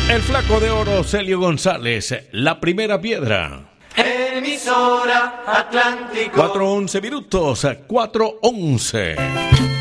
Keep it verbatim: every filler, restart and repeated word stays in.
El Flaco de Oro, Celio González, La Primera Piedra. Emisora Atlántico. cuatro once minutos, cuatro once.